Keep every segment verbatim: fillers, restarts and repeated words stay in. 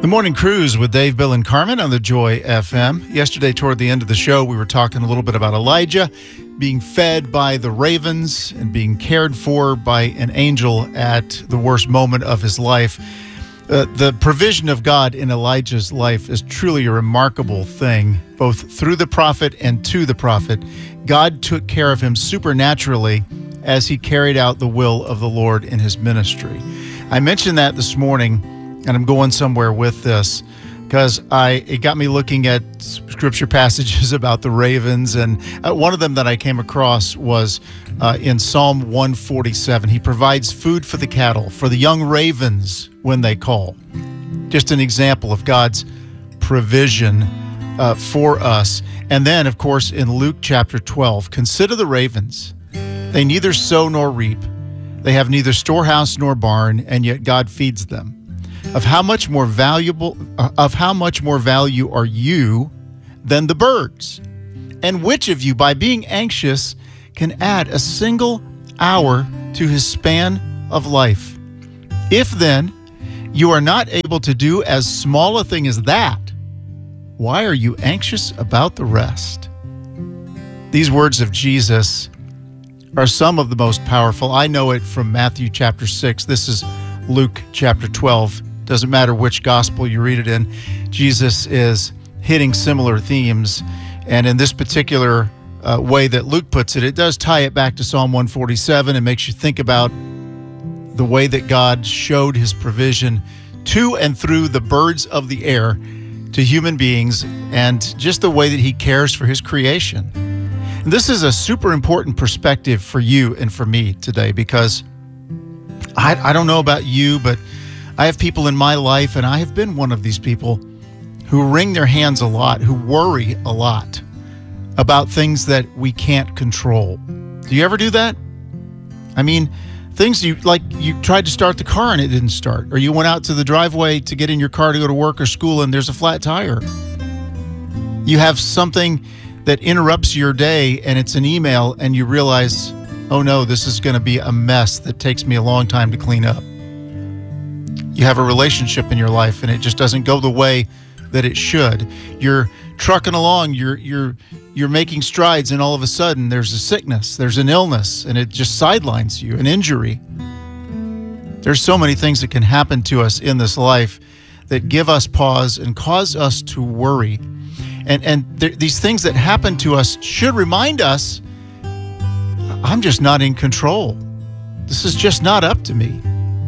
The Morning Cruise with Dave, Bill, and Carmen on the Joy F M. Yesterday, toward the end of the show, we were talking a little bit about Elijah being fed by the ravens and being cared for by an angel at the worst moment of his life. Uh, the provision of God in Elijah's life is truly a remarkable thing, both through the prophet and to the prophet. God took care of him supernaturally as he carried out the will of the Lord in his ministry. I mentioned that this morning, and I'm going somewhere with this because I it got me looking at scripture passages about the ravens, and uh, one of them that I came across was uh, in Psalm one forty-seven. He provides food for the cattle, for the young ravens when they call. Just an example of God's provision uh, for us. And then, of course, in Luke chapter twelve, consider the ravens. They neither sow nor reap. They have neither storehouse nor barn, and yet God feeds them. Of how much more valuable, uh, of how much more value are you than the birds? And which of you, by being anxious, can add a single hour to his span of life? If then you are not able to do as small a thing as that, why are you anxious about the rest? These words of Jesus are some of the most powerful. I know it from Matthew chapter six. This is Luke chapter twelve. Doesn't matter which gospel you read it in, Jesus is hitting similar themes. And in this particular uh, way that Luke puts it, it does tie it back to Psalm one forty-seven and makes you think about the way that God showed his provision to and through the birds of the air to human beings, and just the way that he cares for his creation. And this is a super important perspective for you and for me today, because I, I don't know about you, but I have people in my life, and I have been one of these people who wring their hands a lot, who worry a lot about things that we can't control. Do you ever do that? I mean, things you, like you tried to start the car and it didn't start, or you went out to the driveway to get in your car to go to work or school and there's a flat tire. You have something that interrupts your day and it's an email and you realize, oh no, this is going to be a mess that takes me a long time to clean up. You have a relationship in your life and it just doesn't go the way that it should. You're trucking along, you're you're you're making strides, and all of a sudden there's a sickness, there's an illness, and it just sidelines you, an injury. There's so many things that can happen to us in this life that give us pause and cause us to worry. And and th- these things that happen to us should remind us, I'm just not in control. This is just not up to me.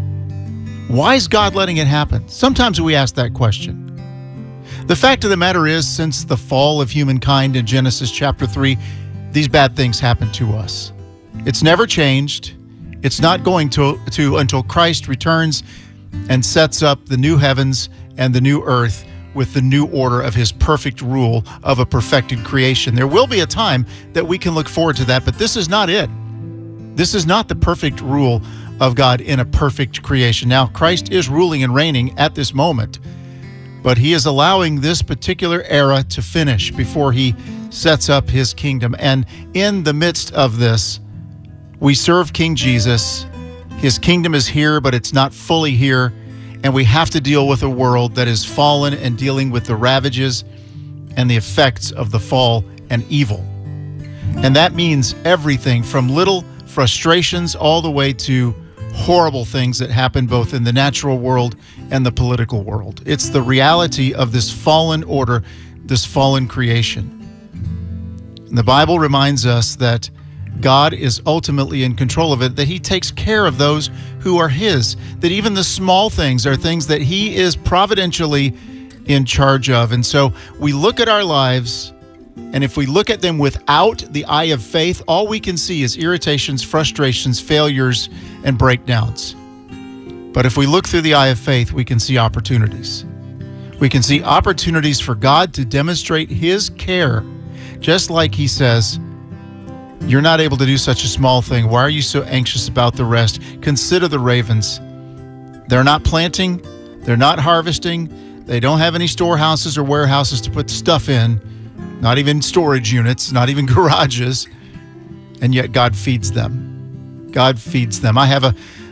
Why is God letting it happen? Sometimes we ask that question. The fact of the matter is, since the fall of humankind in Genesis chapter three, these bad things happen to us. It's never changed. It's not going to, to until Christ returns and sets up the new heavens and the new earth with the new order of his perfect rule of a perfected creation. There will be a time that we can look forward to that, but this is not it. This is not the perfect rule of God in a perfect creation. Now, Christ is ruling and reigning at this moment, but he is allowing this particular era to finish before he sets up his kingdom. And in the midst of this, we serve King Jesus. His kingdom is here, but it's not fully here. And we have to deal with a world that is fallen and dealing with the ravages and the effects of the fall and evil. And that means everything from little frustrations all the way to horrible things that happen both in the natural world and the political world. It's the reality of this fallen order, this fallen creation. And the Bible reminds us that God is ultimately in control of it, that he takes care of those who are his, that even the small things are things that he is providentially in charge of. And so we look at our lives, and if we look at them without the eye of faith, all we can see is irritations, frustrations, failures, and breakdowns. But if we look through the eye of faith, we can see opportunities. We can see opportunities for God to demonstrate his care, just like he says, you're not able to do such a small thing. Why are you so anxious about the rest? Consider the ravens. They're not planting. They're not harvesting. They don't have any storehouses or warehouses to put stuff in. Not even storage units, not even garages, and yet God feeds them. God feeds them. I have a,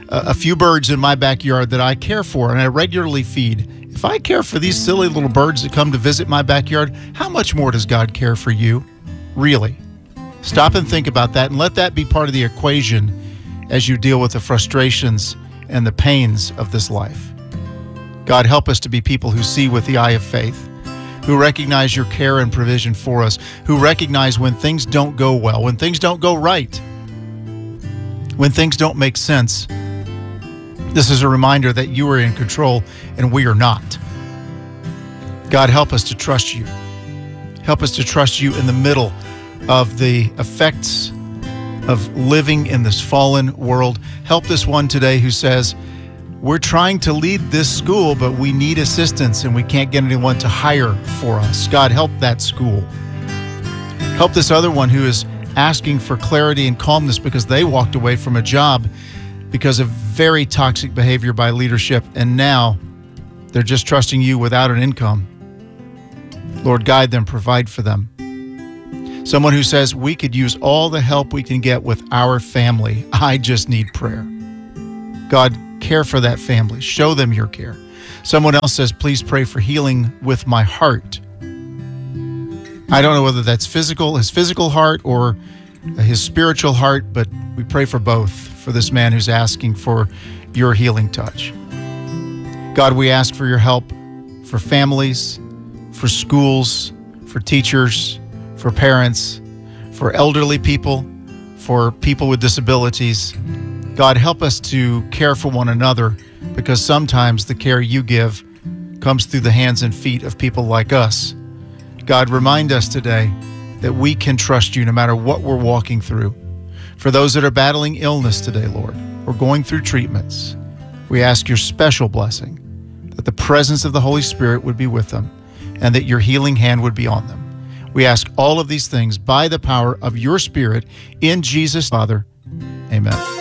a, a few birds in my backyard that I care for and I regularly feed. If I care for these silly little birds that come to visit my backyard, how much more does God care for you? Really? Stop and think about that and let that be part of the equation as you deal with the frustrations and the pains of this life. God, help us to be people who see with the eye of faith, who recognize your care and provision for us, who recognize when things don't go well, when things don't go right, when things don't make sense. This is a reminder that you are in control and we are not. God, help us to trust you. Help us to trust you in the middle of the effects of living in this fallen world. Help this one today who says, we're trying to lead this school, but we need assistance and we can't get anyone to hire for us. God, help that school. Help this other one who is asking for clarity and calmness because they walked away from a job because of very toxic behavior by leadership, and now they're just trusting you without an income. Lord, guide them, provide for them. Someone who says, we could use all the help we can get with our family. I just need prayer. God, care for that family. Show them your care. Someone else says, please pray for healing with my heart. I don't know whether that's physical, his physical heart or his spiritual heart, but we pray for both for this man who's asking for your healing touch. God, we ask for your help for families, for schools, for teachers, for parents, for elderly people, for people with disabilities. God, help us to care for one another because sometimes the care you give comes through the hands and feet of people like us. God, remind us today that we can trust you no matter what we're walking through. For those that are battling illness today, Lord, or going through treatments, we ask your special blessing, that the presence of the Holy Spirit would be with them and that your healing hand would be on them. We ask all of these things by the power of your Spirit in Jesus, Father. Amen.